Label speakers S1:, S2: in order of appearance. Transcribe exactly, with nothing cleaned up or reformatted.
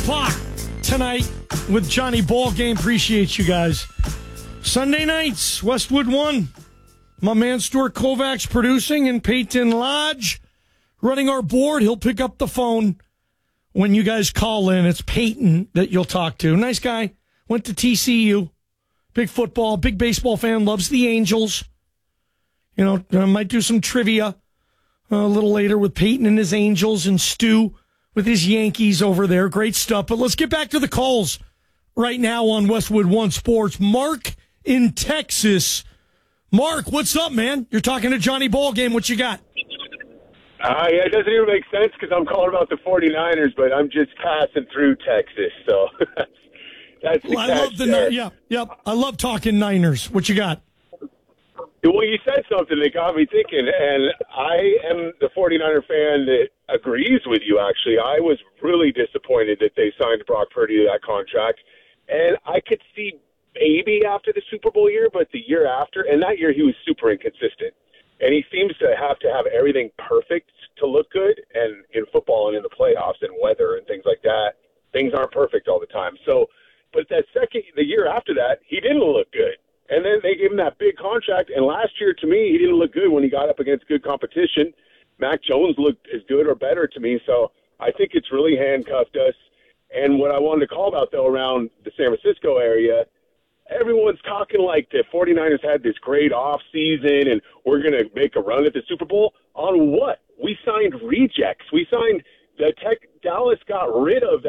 S1: O'clock tonight with Johnny Ball Game. Appreciate you guys. Sunday nights, Westwood One. My man Stuart Kovacs producing and Peyton Lodge running our board. He'll pick up the phone when you guys call in. It's Peyton that you'll talk to. Nice guy. Went to T C U. Big football, big baseball fan. Loves the Angels. You know, I might do some trivia a little later with Peyton and his Angels and Stu with his Yankees over there. Great stuff. But let's get back to the calls right now on Westwood One Sports. Mark in Texas. Mark, what's up, man? You're talking to Johnny Ball Game. What you got?
S2: Uh, yeah, it doesn't even make sense because I'm calling about the 49ers, but I'm just passing through Texas. So that's the
S1: well, I love the
S2: there.
S1: yeah, yep. I love talking Niners. What you got?
S2: Well, you said something that got me thinking, and I am the 49er fan that agrees with you, actually. I was really disappointed that they signed Brock Purdy to that contract, and I could see maybe after the Super Bowl year, but the year after, and that year he was super inconsistent. And he seems to have to have everything perfect to look good, and in football and in the playoffs and weather and things like that, things aren't perfect all the time. So, but that second, the year after that, he didn't look good. And then they gave him that big contract, and last year, to me, he didn't look good when he got up against good competition. Mac Jones looked as good or better to me, so I think it's really handcuffed us. And what I wanted to call about, though, around the San Francisco area, everyone's talking like the 49ers had this great off season and we're going to make a run at the Super Bowl. On what? We signed rejects. We signed the tech. Dallas got rid of